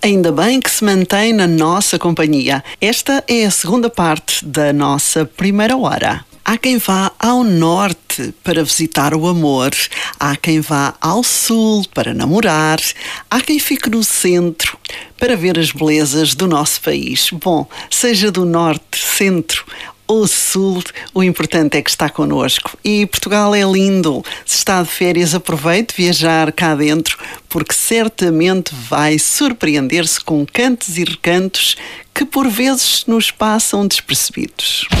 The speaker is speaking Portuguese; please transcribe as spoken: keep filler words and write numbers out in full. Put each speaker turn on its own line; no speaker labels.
Ainda bem que se mantém na nossa companhia. Esta é a segunda parte da nossa primeira hora. Há quem vá ao norte para visitar o amor, há quem vá ao sul para namorar, há quem fique no centro para ver as belezas do nosso país. Bom, seja do norte, centro ou sul, o importante é que está connosco. E Portugal é lindo. Se está de férias, aproveite viajar cá dentro, porque certamente vai surpreender-se com cantos e recantos que por vezes nos passam despercebidos.